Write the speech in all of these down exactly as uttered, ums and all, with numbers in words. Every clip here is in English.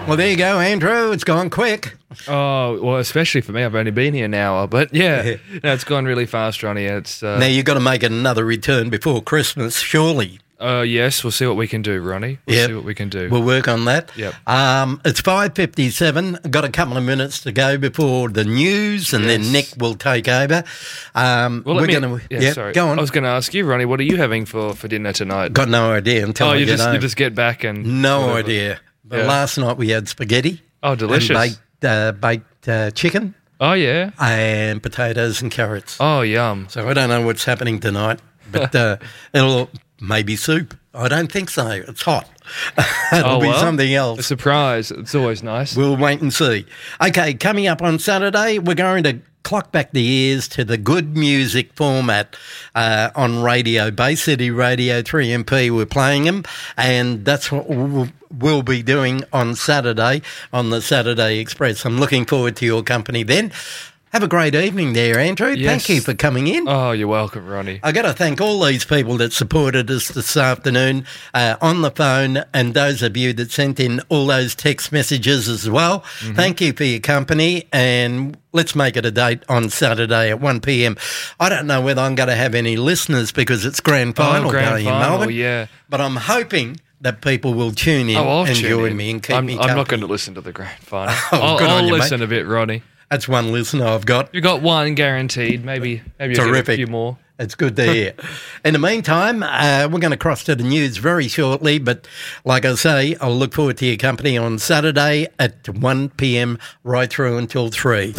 Well, there you go, Andrew. It's gone quick. Oh, well, especially for me. I've only been here an hour. But, yeah, no, it's gone really fast, Ronnie. It's uh, Now, you've got to make another return before Christmas, surely. Uh, yes, we'll see what we can do, Ronnie. We'll yep. see what we can do. We'll work on that. Yep. Um, it's five fifty-seven. Got a couple of minutes to go before the news, and yes. then Nick will take over. Um, well, we're me, going to... Yeah, yep, sorry. go on. I was going to ask you, Ronnie, what are you having for, for dinner tonight? Got no idea until oh, I you get just, home. you just get back and... No whatever. idea. But yeah. last night we had spaghetti. Oh, delicious. And baked, uh, baked uh, chicken. Oh, yeah. And potatoes and carrots. Oh, yum. So I don't know what's happening tonight, but uh, it'll maybe soup. I don't think so. It's hot. It'll oh, be well, something else. A surprise. It's always nice. We'll wait and see. Okay, coming up on Saturday, we're going to clock back the ears to the good music format uh, on radio. Bay City Radio three M P, we're playing them, and that's what we'll, we'll be doing on Saturday on the Saturday Express. I'm looking forward to your company then. Have a great evening there, Andrew. Yes. Thank you for coming in. Oh, you're welcome, Ronnie. I got to thank all these people that supported us this afternoon uh, on the phone, and those of you that sent in all those text messages as well. Mm-hmm. Thank you for your company, and let's make it a date on Saturday at one p.m. I don't know whether I'm going to have any listeners because it's grand final oh, grand day final, in Melbourne. Yeah. But I'm hoping that people will tune in oh, and tune join in. me and keep I'm, me I'm company. not going to listen to the grand final. Oh, I'll, good on I'll you, listen mate. a bit, Ronnie. That's one listener I've got. You got one guaranteed. Maybe maybe you'll get a few more. It's good to hear. In the meantime, uh, we're going to cross to the news very shortly, but like I say, I'll look forward to your company on Saturday at one p.m. right through until three.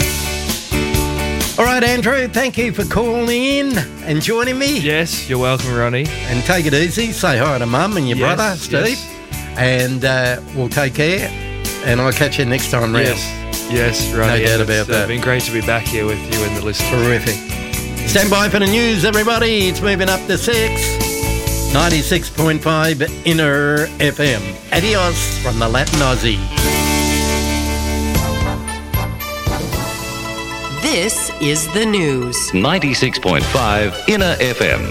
All right, Andrew, thank you for calling in and joining me. Yes, you're welcome, Ronnie. And take it easy. Say hi to Mum and your yes, brother, Steve. Yes. And uh, we'll take care, and I'll catch you next time round. Yes. Yes, Ronnie. No doubt about it's that. It's been great to be back here with you and the listeners. Terrific. Stand by for the news, everybody. It's moving up to six. ninety-six point five Inner F M. Adios from the Latin Aussie. This is the news. ninety-six point five Inner F M.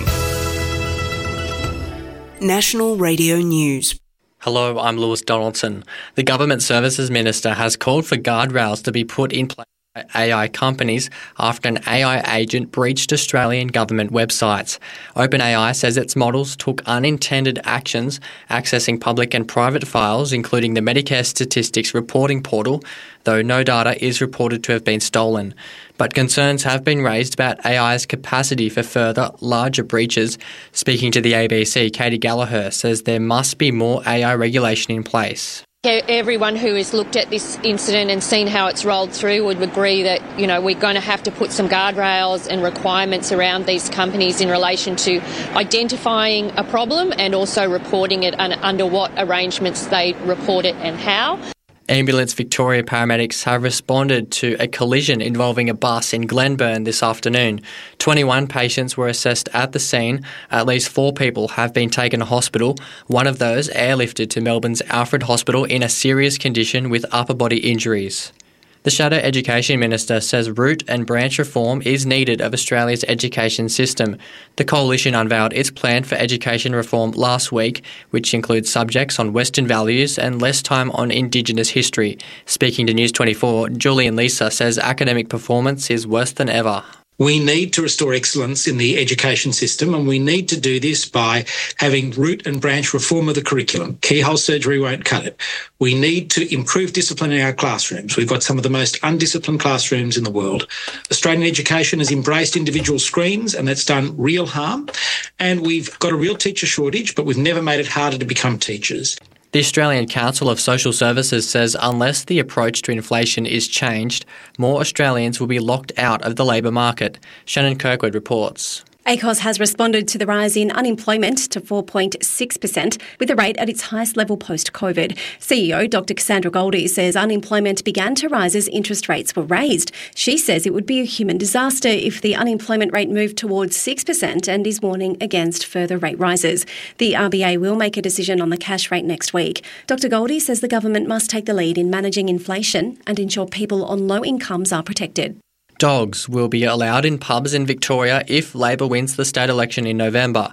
National Radio News. Hello, I'm Lewis Donaldson. The Government Services Minister has called for guardrails to be put in place by A I companies after an A I agent breached Australian government websites. OpenAI says its models took unintended actions, accessing public and private files, including the Medicare Statistics Reporting Portal, though no data is reported to have been stolen. But concerns have been raised about A I's capacity for further, larger breaches. Speaking to the A B C, Katie Gallagher says there must be more A I regulation in place. Everyone who has looked at this incident and seen how it's rolled through would agree that, you know, we're going to have to put some guardrails and requirements around these companies in relation to identifying a problem and also reporting it and under what arrangements they report it and how. Ambulance Victoria paramedics have responded to a collision involving a bus in Glenburn this afternoon. twenty-one patients were assessed at the scene. At least four people have been taken to hospital. One of those airlifted to Melbourne's Alfred Hospital in a serious condition with upper body injuries. The Shadow Education Minister says root and branch reform is needed of Australia's education system. The Coalition unveiled its plan for education reform last week, which includes subjects on Western values and less time on Indigenous history. Speaking to News twenty-four, Julian Lisa says academic performance is worse than ever. We need to restore excellence in the education system, and we need to do this by having root and branch reform of the curriculum. Keyhole surgery won't cut it. We need to improve discipline in our classrooms. We've got some of the most undisciplined classrooms in the world. Australian education has embraced individual screens, and that's done real harm. And we've got a real teacher shortage, but we've never made it harder to become teachers. The Australian Council of Social Services says unless the approach to inflation is changed, more Australians will be locked out of the labour market. Shannon Kirkwood reports. A C O S has responded to the rise in unemployment to four point six percent, with the rate at its highest level post-COVID. C E O Doctor Cassandra Goldie says unemployment began to rise as interest rates were raised. She says it would be a human disaster if the unemployment rate moved towards six percent and is warning against further rate rises. The R B A will make a decision on the cash rate next week. Doctor Goldie says the government must take the lead in managing inflation and ensure people on low incomes are protected. Dogs will be allowed in pubs in Victoria if Labor wins the state election in November.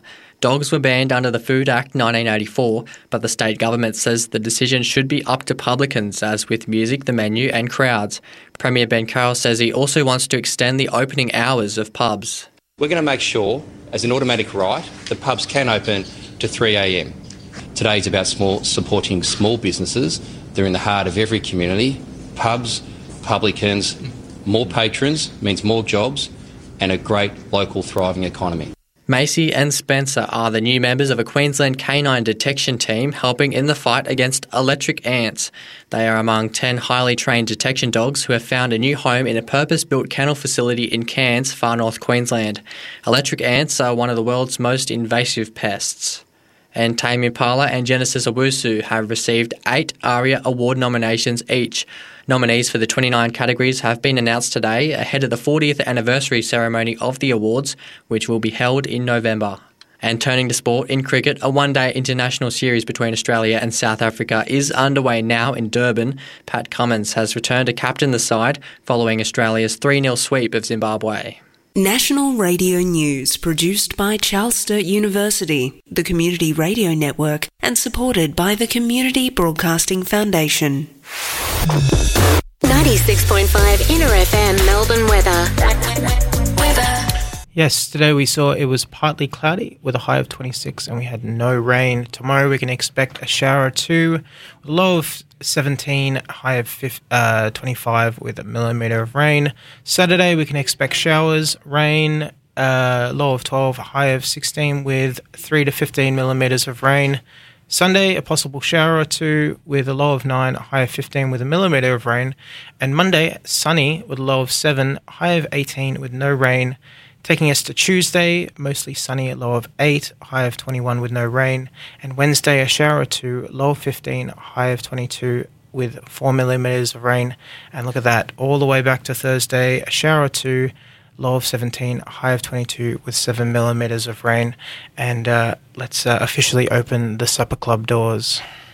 Dogs were banned under the Food Act nineteen eighty-four, but the state government says the decision should be up to publicans, as with music, the menu and crowds. Premier Ben Carroll says he also wants to extend the opening hours of pubs. We're going to make sure, as an automatic right, that pubs can open to three a m. Today is about small, supporting small businesses. They're in the heart of every community. Pubs, publicans, more patrons means more jobs and a great local thriving economy. Macy and Spencer are the new members of a Queensland canine detection team helping in the fight against electric ants. They are among ten highly trained detection dogs who have found a new home in a purpose-built kennel facility in Cairns, far north Queensland. Electric ants are one of the world's most invasive pests. And Tame Impala and Genesis Owusu have received eight ARIA Award nominations each. Nominees for the twenty-nine categories have been announced today ahead of the fortieth anniversary ceremony of the awards, which will be held in November. And turning to sport, in cricket, a one-day international series between Australia and South Africa is underway now in Durban. Pat Cummins has returned to captain the side following Australia's three nil sweep of Zimbabwe. National Radio News, produced by Charles Sturt University, the Community Radio Network, and supported by the Community Broadcasting Foundation. ninety-six point five Inner F M Melbourne weather. Weather. Yes, today we saw it was partly cloudy with a high of twenty-six and we had no rain. Tomorrow we can expect a shower or two, with a low of seventeen, high of uh, twenty-five with a millimetre of rain. Saturday we can expect showers, rain, uh, low of twelve, high of sixteen with three to fifteen millimetres of rain. Sunday, a possible shower or two with a low of nine, a high of fifteen with a millimetre of rain. And Monday, sunny with a low of seven, high of eighteen with no rain. Taking us to Tuesday, mostly sunny at low of eight, high of twenty-one with no rain. And Wednesday, a shower or two, low of fifteen, high of twenty-two with four millimetres of rain. And look at that, all the way back to Thursday, a shower or two, low of seventeen, high of twenty-two with seven millimetres of rain. And uh, let's uh, officially open the supper club doors.